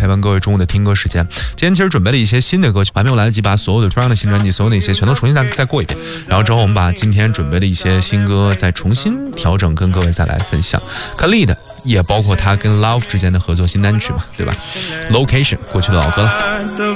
陪伴各位中午的听歌时间。今天其实准备了一些新的歌曲，还没有来得及把所有的Trion的新专辑，所有的一些全都重新再过一遍。然后之后我们把今天准备的一些新歌再重新调整，跟各位再来分享。Khalid也包括他跟 Love 之间的合作新单曲嘛，对吧 ？Location 过去的老歌了。